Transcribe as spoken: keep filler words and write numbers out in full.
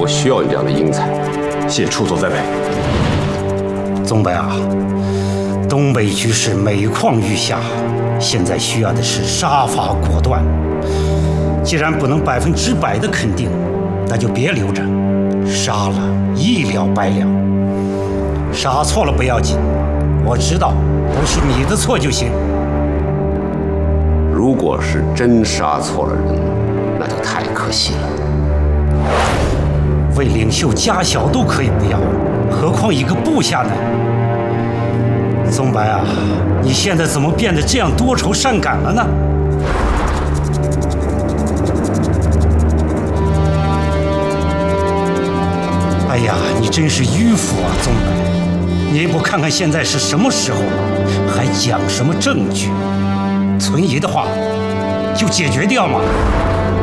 需要你这样的英才。 谢处座栽培。 宗伯啊，东北局势每况愈下，现在需要的是杀伐果断。既然不能百分之百的肯定，那就别留着，杀了一了百了。杀错了不要紧，我知道不是你的错就行。 如果是真杀错了人，那就太可惜了。 为领袖家小都可以不要，何况一个部下呢？宗白啊，你现在怎么变得这样多愁善感了呢？哎呀，你真是迂腐啊，宗白！你也不看看现在是什么时候了，还讲什么证据？存疑的话，就解决掉嘛。